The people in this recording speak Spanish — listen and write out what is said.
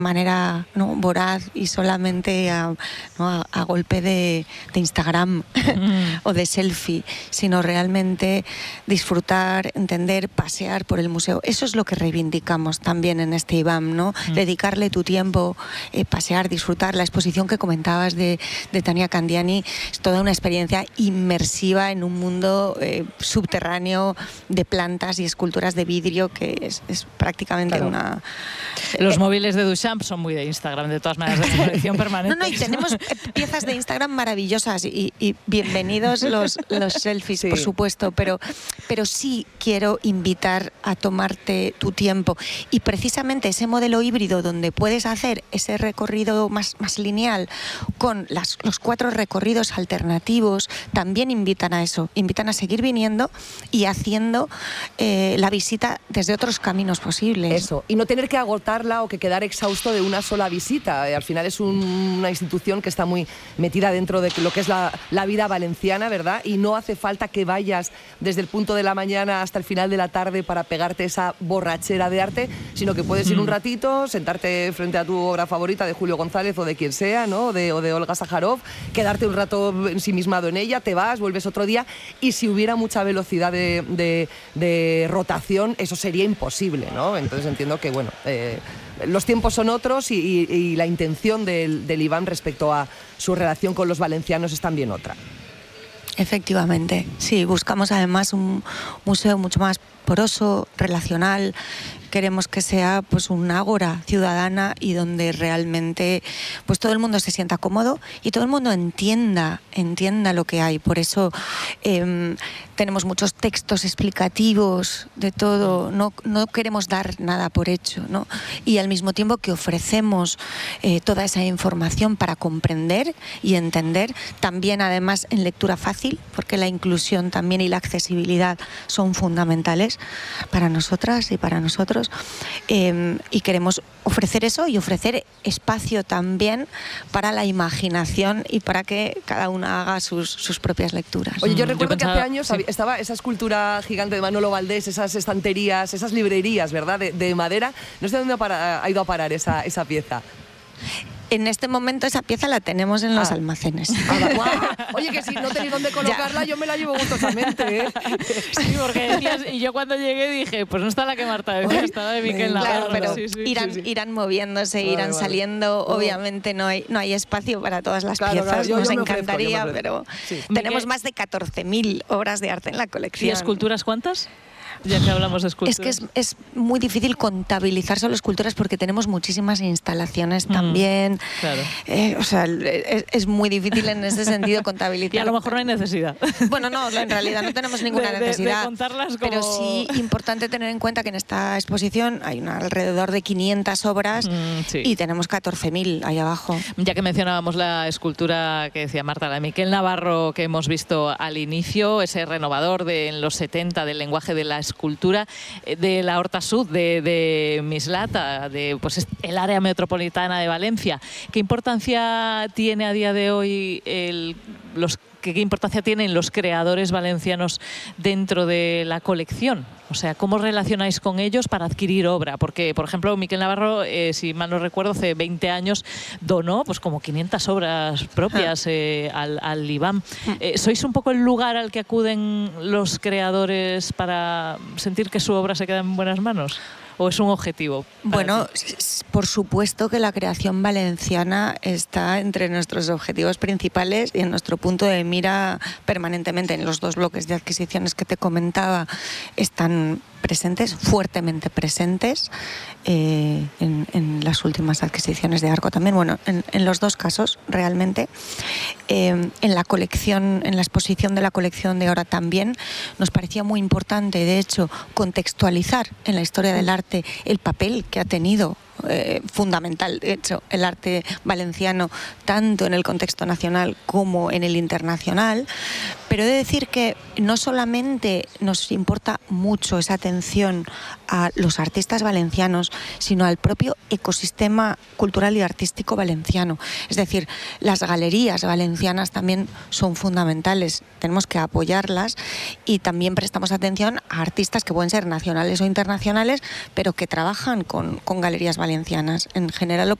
manera, ¿no?, voraz y solamente a golpe de Instagram o de selfie, sino realmente disfrutar, entender, pasear por el museo. Eso es lo que reivindicamos también en este IBAM, ¿no? Dedicarle tu tiempo, pasear, disfrutar. La exposición que comentabas de Tania Candiani es toda una experiencia inmersiva en un mundo subterráneo de plantas y esculturas de vidrio que es prácticamente una... Los móviles de Duchamp son muy de Instagram, de todas maneras, de colección permanente. No, y tenemos piezas de Instagram maravillosas y bienvenidos los selfies, por supuesto, pero sí quiero invitar a tomarte tu tiempo. Y precisamente ese modelo híbrido donde puedes hacer ese recorrido más lineal con los 4 recorridos alternativos, también invitan a eso, invitan a seguir viniendo y haciendo la visita desde otros caminos posibles. Eso, y no tener que agotarla o que quedar exhausto de una sola visita. Al final es una institución que está muy metida dentro de lo que es la vida valenciana, ¿verdad? Y no hace falta que vayas desde el punto de la mañana hasta el final de la tarde para pegarte esa borrachera de arte, sino que puedes ir un ratito, sentarte frente a tu obra favorita de Julio González o de quien sea, ¿no? O de Olga Sájarov, quedarte un rato ensimismado en ella, te vas, vuelves otro día, y si hubiera mucha velocidad de rotación, eso sería imposible, ¿no? Entonces entiendo que, bueno, los tiempos son otros y la intención del IBAM respecto a su relación con los valencianos es también otra. Efectivamente, sí, buscamos además un museo mucho más poroso, relacional. Queremos que sea pues un ágora ciudadana y donde realmente pues todo el mundo se sienta cómodo y todo el mundo entienda lo que hay. Por eso tenemos muchos textos explicativos de todo, no queremos dar nada por hecho, ¿no? Y al mismo tiempo que ofrecemos toda esa información para comprender y entender, también además en lectura fácil, porque la inclusión también y la accesibilidad son fundamentales para nosotras y para nosotros. Y queremos ofrecer eso y ofrecer espacio también para la imaginación y para que cada una haga sus propias lecturas. Oye, yo recuerdo que hace años estaba esa escultura gigante de Manolo Valdés, esas estanterías, esas librerías, ¿verdad?, de madera. No sé dónde ha ido a parar esa pieza. En este momento esa pieza la tenemos en los almacenes. Oye, que si no tenéis dónde colocarla, yo me la llevo gustosamente, ¿eh? Sí, porque decías, y yo cuando llegué dije, pues no está la que Marta decía, está la de Miquel Navarro. Claro, pero irán moviéndose, irán saliendo. Obviamente no hay espacio para todas las piezas, nos encantaría, pero tenemos más de 14.000 obras de arte en la colección. ¿Y esculturas cuántas? Ya que hablamos de esculturas. Es que es muy difícil contabilizar solo esculturas porque tenemos muchísimas instalaciones también. Claro. O sea, es muy difícil en ese sentido contabilizar. Y a lo mejor no hay necesidad. Bueno, no, en realidad no tenemos ninguna necesidad. De contarlas como... Pero sí importante tener en cuenta que en esta exposición hay alrededor de 500 obras y tenemos 14.000 ahí abajo. Ya que mencionábamos la escultura que decía Marta, la de Miquel Navarro, que hemos visto al inicio, ese renovador en los 70 del lenguaje de la escultura, de la Horta Sud, de Mislata, de pues, el área metropolitana de Valencia. ¿Qué importancia tiene a día de hoy qué importancia tienen los creadores valencianos dentro de la colección? O sea, ¿cómo relacionáis con ellos para adquirir obra? Porque, por ejemplo, Miquel Navarro, si mal no recuerdo, hace 20 años donó pues como 500 obras propias al IBAM. ¿Sois un poco el lugar al que acuden los creadores para sentir que su obra se queda en buenas manos? ¿O es un objetivo? Bueno, por supuesto que la creación valenciana está entre nuestros objetivos principales y en nuestro punto de mira permanentemente. En los 2 bloques de adquisiciones que te comentaba están presentes, fuertemente presentes, en las últimas adquisiciones de Arco también. Bueno, en los 2 casos realmente. En la colección, en la exposición de la colección de ahora también nos parecía muy importante, de hecho, contextualizar en la historia del arte el papel que ha tenido fundamental, de hecho, el arte valenciano, tanto en el contexto nacional como en el internacional. Pero he de decir que no solamente nos importa mucho esa atención a los artistas valencianos, sino al propio ecosistema cultural y artístico valenciano. Es decir, las galerías valencianas también son fundamentales, tenemos que apoyarlas, y también prestamos atención a artistas que pueden ser nacionales o internacionales, pero que trabajan con galerías valencianas. valencianas. En general,